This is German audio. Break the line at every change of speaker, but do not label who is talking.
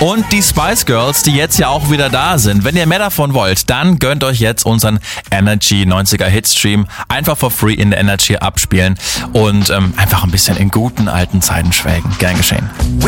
und die Spice Girls, die jetzt ja auch wieder da sind. Wenn ihr mehr davon wollt, dann gönnt euch jetzt unseren Energy 90er Hitstream. Einfach for free in der Energy abspielen und einfach ein bisschen in guten alten Zeiten schwelgen. Gern geschehen.